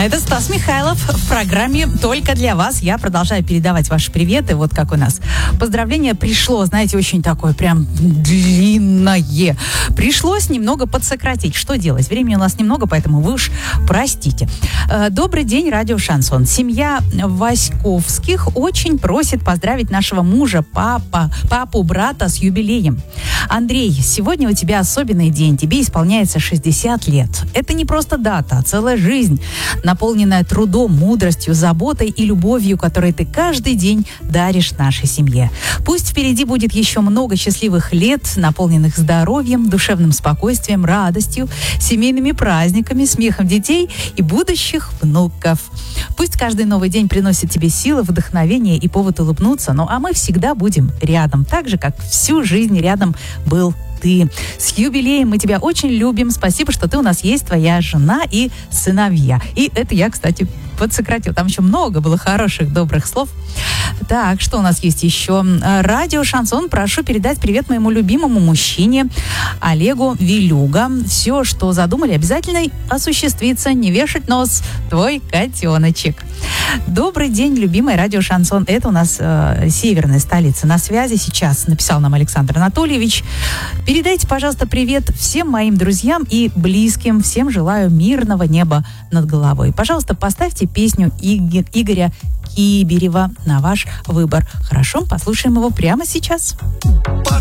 Это Стас Михайлов в программе «Только для вас». Я продолжаю передавать ваши приветы. Вот как у нас поздравление пришло, знаете, очень такое прям длинное. Пришлось немного подсократить. Что делать? Времени у нас немного, поэтому вы уж простите. Добрый день, радио «Шансон». Семья Васьковских очень просит поздравить нашего мужа, папу брата с юбилеем. Андрей, сегодня у тебя особенный день. Тебе исполняется 60 лет. Это не просто дата, а целая жизнь, наполненная трудом, мудростью, заботой и любовью, которые ты каждый день даришь нашей семье. Пусть впереди будет еще много счастливых лет, наполненных здоровьем, душевным спокойствием, радостью, семейными праздниками, смехом детей и будущих внуков. Пусть каждый новый день приносит тебе силы, вдохновение и повод улыбнуться, ну а мы всегда будем рядом, так же, как всю жизнь рядом был ты. С юбилеем, мы тебя очень любим. Спасибо, что ты у нас есть, твоя жена и сыновья. И это я, кстати, подсократил. Там еще много было хороших, добрых слов. Так, что у нас есть еще? Радио «Шансон». Прошу передать привет моему любимому мужчине Олегу Вилюга. Все, что задумали, обязательно осуществится. Не вешать нос, твой котеночек. Добрый день, любимый радио «Шансон». Это у нас северная столица. На связи сейчас написал нам Александр Анатольевич. Передайте, пожалуйста, привет всем моим друзьям и близким. Всем желаю мирного неба над головой. Пожалуйста, поставьте песню Игоря Киберева на ваш выбор. Хорошо, послушаем его прямо сейчас.